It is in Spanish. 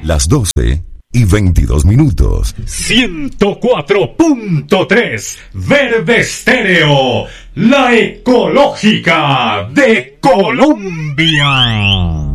Las 12:22. 104.3 Verde Estéreo, la ecológica de Colombia.